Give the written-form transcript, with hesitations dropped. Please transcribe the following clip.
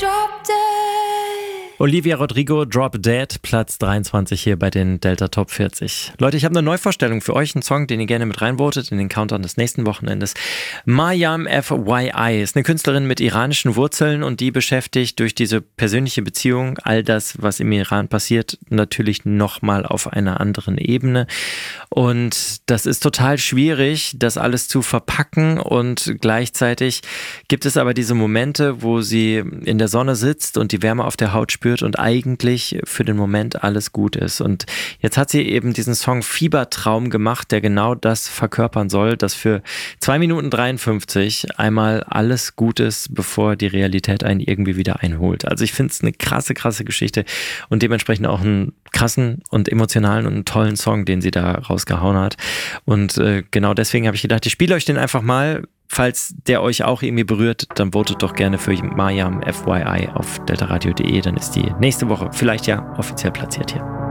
Olivia Rodrigo, Drop Dead, Platz 23 hier bei den Delta Top 40. Leute, ich habe eine Neuvorstellung für euch, einen Song, den ihr gerne mit reinvotet in den Countdown des nächsten Wochenendes. Maryam FYI ist eine Künstlerin mit iranischen Wurzeln und die beschäftigt durch diese persönliche Beziehung all das, was im Iran passiert, natürlich nochmal auf einer anderen Ebene. Und das ist total schwierig, das alles zu verpacken, und gleichzeitig gibt es aber diese Momente, wo sie in der Sonne sitzt und die Wärme auf der Haut spürt und eigentlich für den Moment alles gut ist. Und jetzt hat sie eben diesen Song Fiebertraum gemacht, der genau das verkörpern soll, dass für 2 Minuten 53 einmal alles gut ist, bevor die Realität einen irgendwie wieder einholt. Also ich finde es eine krasse Geschichte und dementsprechend auch einen krassen und emotionalen und einen tollen Song, den sie da rausgehauen hat. Und genau deswegen habe ich gedacht, ich spiele euch den einfach mal. Falls der euch auch irgendwie berührt, dann votet doch gerne für Maryam FYI auf deltaradio.de, dann ist die nächste Woche vielleicht ja offiziell platziert hier.